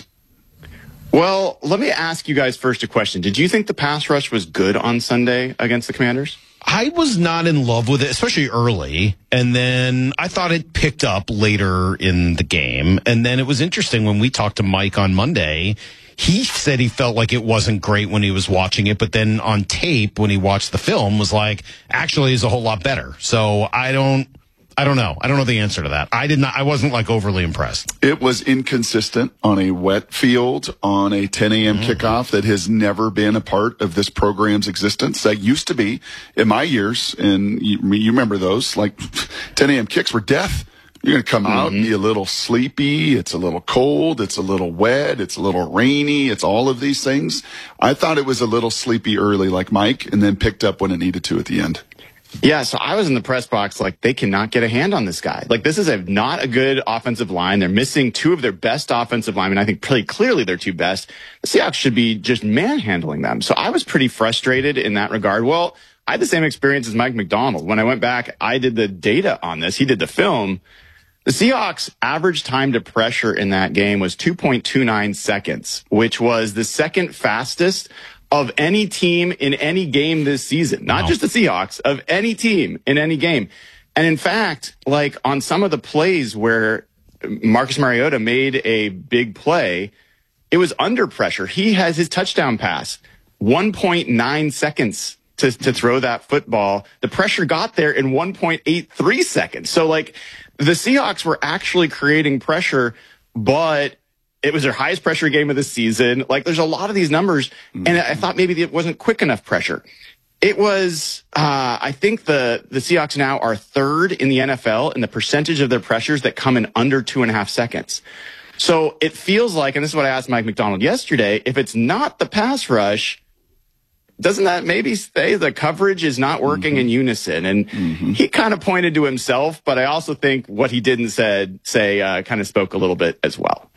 [SPEAKER 24] Well, let me ask you guys first a question. Did you think the pass rush was good on Sunday against the Commanders?
[SPEAKER 19] I was not in love with it, especially early. And then I thought it picked up later in the game. And then it was interesting when we talked to Mike on Monday. He said he felt like it wasn't great when he was watching it, but then on tape, when he watched the film, was like, actually is a whole lot better. So I don't know. I don't know the answer to that. I wasn't like overly impressed.
[SPEAKER 23] It was inconsistent on a wet field, on a 10 a.m. kickoff that has never been a part of this program's existence. That used to be in my years, and you remember those, like 10 a.m. kicks were death. You're going to come out and be a little sleepy. It's a little cold. It's a little wet. It's a little rainy. It's all of these things. I thought it was a little sleepy early like Mike, and then picked up when it needed to at the end.
[SPEAKER 24] Yeah, so I was in the press box like, they cannot get a hand on this guy. Like, this is not a good offensive line. They're missing two of their best offensive linemen. I think pretty clearly their two best. The Seahawks should be just manhandling them. So I was pretty frustrated in that regard. Well, I had the same experience as Mike Macdonald. When I went back, I did the data on this. He did the film. The Seahawks' average time to pressure in that game was 2.29 seconds, which was the second fastest of any team in any game this season. Not just the Seahawks, of any team in any game. And in fact, like on some of the plays where Marcus Mariota made a big play, it was under pressure. He has his touchdown pass, 1.9 seconds to throw that football. The pressure got there in 1.83 seconds. So like the Seahawks were actually creating pressure, but it was their highest pressure game of the season. Like, there's a lot of these numbers, and I thought maybe it wasn't quick enough pressure. It was, I think the Seahawks now are third in the NFL in the percentage of their pressures that come in under 2.5 seconds. So it feels like, and this is what I asked Mike Macdonald yesterday, if it's not the pass rush, doesn't that maybe say the coverage is not working in unison? And he kind of pointed to himself, but I also think what he didn't say kind of spoke a little bit as well.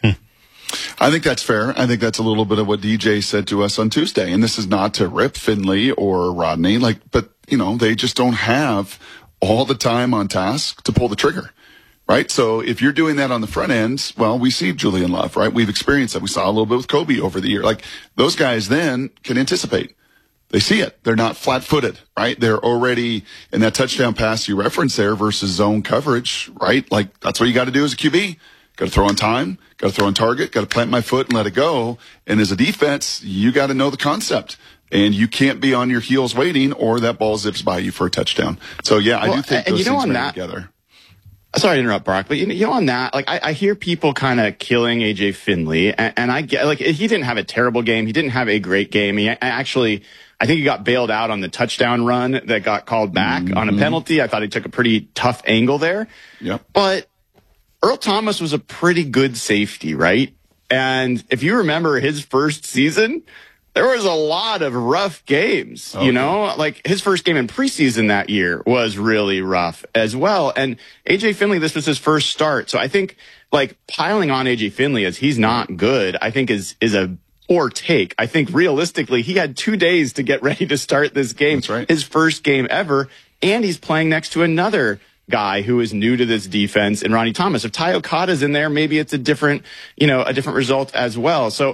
[SPEAKER 23] I think that's fair. I think that's a little bit of what DJ said to us on Tuesday. And this is not to rip Finley or Rodney, but they just don't have all the time on task to pull the trigger. Right? So if you're doing that on the front end, well, we see Julian Love, right? We've experienced that. We saw a little bit with Kobe over the year. Like, those guys then can anticipate. They see it. They're not flat-footed, right? They're already in that touchdown pass you referenced there versus zone coverage, right? Like, that's what you got to do as a QB. Got to throw on time, got to throw on target, got to plant my foot and let it go. And as a defense, you got to know the concept. And you can't be on your heels waiting, or that ball zips by you for a touchdown. So, yeah, I do think those things marry together.
[SPEAKER 24] Sorry to interrupt, Brock, but on that, like, I hear people kind of killing AJ Finley, and I get, like, he didn't have a terrible game. He didn't have a great game. I think he got bailed out on the touchdown run that got called back on a penalty. I thought he took a pretty tough angle there.
[SPEAKER 23] Yep.
[SPEAKER 24] But Earl Thomas was a pretty good safety, right? And if you remember his first season, there was a lot of rough games, like his first game in preseason that year was really rough as well. And AJ Finley, this was his first start. So I think like piling on AJ Finley as he's not good, I think is a poor take. I think realistically, he had 2 days to get ready to start this game.
[SPEAKER 23] That's right.
[SPEAKER 24] His first game ever. And he's playing next to another guy who is new to this defense in Ronnie Thomas. If Ty Okada's in there, maybe it's a different result as well. So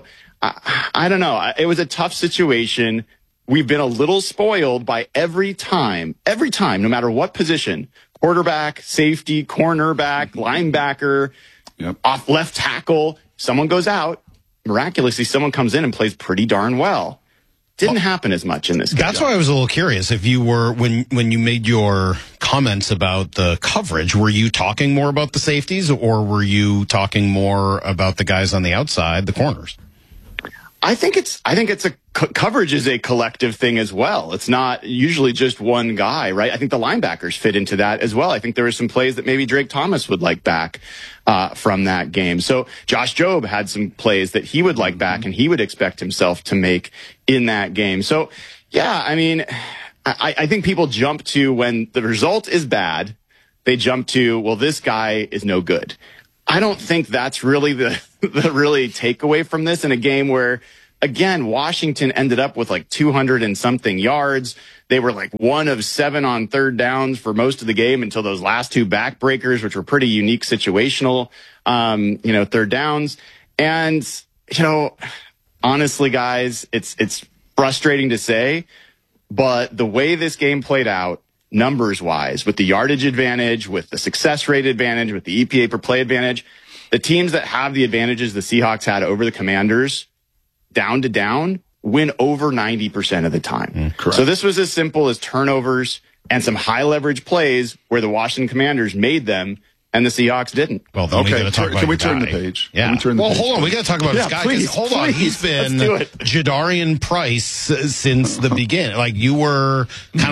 [SPEAKER 24] I don't know. It was a tough situation. We've been a little spoiled by every time, no matter what position, quarterback, safety, cornerback, linebacker, off left tackle, someone goes out. miraculously someone comes in and plays pretty darn well. Didn't happen as much in this game.
[SPEAKER 19] That's why I was a little curious. If you were, when you made your comments about the coverage, were you talking more about the safeties, or were you talking more about the guys on the outside, the corners?
[SPEAKER 24] I think coverage is a collective thing as well. It's not usually just one guy, right? I think the linebackers fit into that as well. I think there were some plays that maybe Drake Thomas would like back from that game. So Josh Jobe had some plays that he would like back and he would expect himself to make in that game. So, yeah, I mean, I think people jump to, when the result is bad, they jump to, well, this guy is no good. I don't think that's really the really takeaway from this in a game where, again, Washington ended up with like 200 and something yards. They were like 1 of 7 on third downs for most of the game until those last 2 backbreakers, which were pretty unique situational, third downs. And, honestly, guys, it's frustrating to say, but the way this game played out, numbers wise, with the yardage advantage, with the success rate advantage, with the EPA per play advantage, the teams that have the advantages the Seahawks had over the Commanders, down to down, win over 90% of the time.
[SPEAKER 23] Correct.
[SPEAKER 24] So this was as simple as turnovers and some high leverage plays where the Washington Commanders made them and the Seahawks didn't.
[SPEAKER 19] Well, then
[SPEAKER 23] Okay,
[SPEAKER 19] can
[SPEAKER 23] we turn the page?
[SPEAKER 19] Yeah.
[SPEAKER 23] Can we turn the page?
[SPEAKER 19] Hold on. We got to talk about this guy.
[SPEAKER 24] Please,
[SPEAKER 19] Hold on. He's been
[SPEAKER 24] let's do it.
[SPEAKER 19] Jadarian Price since the beginning. Like, you were kind